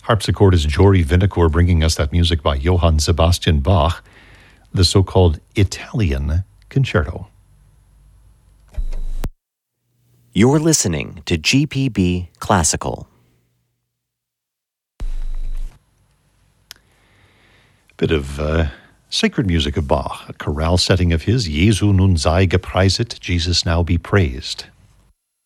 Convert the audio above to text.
Harpsichord is Jory Vinacourt bringing us that music by Johann Sebastian Bach, the so-called Italian Concerto. You're listening to GPB Classical. Bit of sacred music of Bach, a chorale setting of his, Jesu nun sei gepreiset, Jesus now be praised.